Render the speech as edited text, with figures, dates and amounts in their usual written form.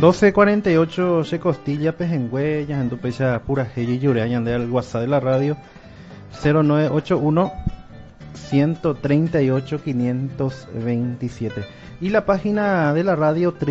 12:48 se costilla pejengüe en tu pecha pura y llore añade al WhatsApp de la radio 0981 138 527 y la página de la radio